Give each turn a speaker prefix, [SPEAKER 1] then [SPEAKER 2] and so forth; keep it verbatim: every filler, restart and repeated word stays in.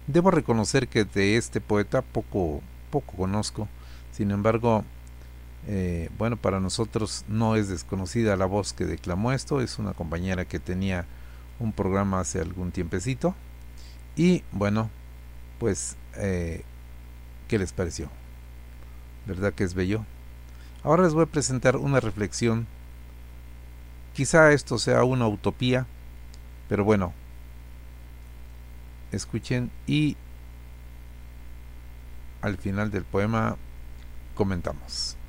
[SPEAKER 1] Debo reconocer que de este poeta poco, poco conozco. Sin embargo, eh, bueno, para nosotros no es desconocida la voz que declamó esto. Es una compañera que tenía un programa hace algún tiempecito. Y bueno, pues, eh, ¿qué les pareció? ¿Verdad que es bello? Ahora les voy a presentar una reflexión. Quizá esto sea una utopía, pero bueno, escuchen y al final del poema comentamos.